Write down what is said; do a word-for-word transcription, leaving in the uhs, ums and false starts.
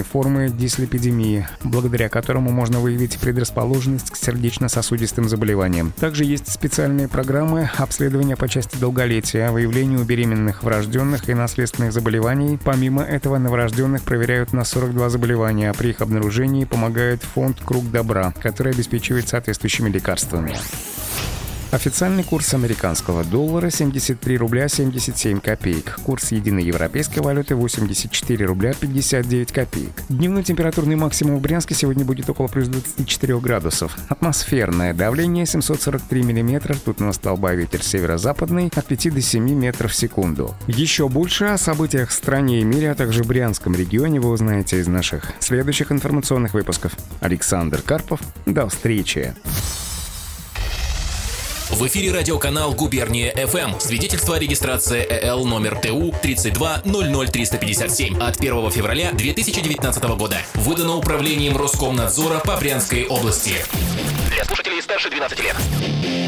формы дислепидемии, благодаря которому можно выявить предрасположенность к сердечно-сосудистым заболеваниям. Также есть специальные программы обследования по части долголетия, выявлению беременных, врожденных и наследственных заболеваний. Помимо этого, новорожденных проверяют на сорок два заболевания, а при их обнаружении помогает фонд «Круг добра», который обеспечивает соответствующими лекарствами. Официальный курс американского доллара — семьдесят три рубля семьдесят семь копеек. Курс единой европейской валюты — восемьдесят четыре рубля пятьдесят девять копеек. Дневной температурный максимум в Брянске сегодня будет около плюс двадцати четырёх градусов. Атмосферное давление семьсот сорок три миллиметра, ртутного столба, ветер северо-западный от пяти до семи метров в секунду. Еще больше о событиях в стране и мире, а также в Брянском регионе вы узнаете из наших следующих информационных выпусков. Александр Карпов. До встречи. В эфире радиоканал «Губерния эф эм». Свидетельство о регистрации ЭЛ номер ТУ тридцать два ноль ноль триста пятьдесят семь от первого февраля две тысячи девятнадцатого года. Выдано управлением Роскомнадзора по Брянской области. Для слушателей старше двенадцати лет.